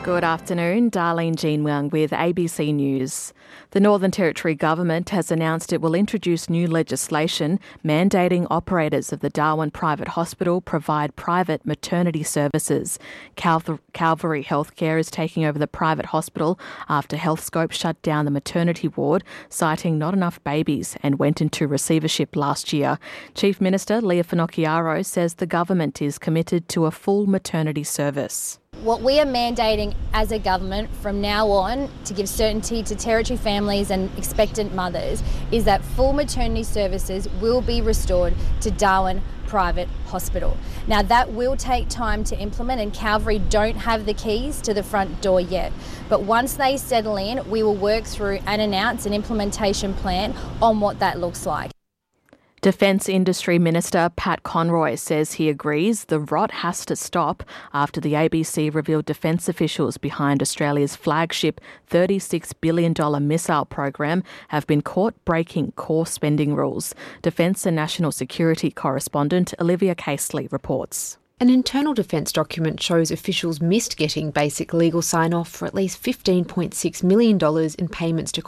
Good afternoon, Darlene Jean Wang with ABC News. The Northern Territory Government has announced it will introduce new legislation mandating operators of the Darwin Private Hospital provide private maternity services. Calvary Healthcare is taking over the private hospital after Healthscope shut down the maternity ward, citing not enough babies, and went into receivership last year. Chief Minister Leah Finocchiaro says the government is committed to a full maternity service. What we are mandating as a government from now on to give certainty to Territory families and expectant mothers is that full maternity services will be restored to Darwin Private Hospital. Now that will take time to implement, and Calvary don't have the keys to the front door yet. But once they settle in, we will work through and announce an implementation plan on what that looks like. Defence Industry Minister Pat Conroy says he agrees the rot has to stop after the ABC revealed defence officials behind Australia's flagship $36 billion missile program have been caught breaking core spending rules. Defence and National Security correspondent Olivia Casely reports. An internal defence document shows officials missed getting basic legal sign-off for at least $15.6 million in payments to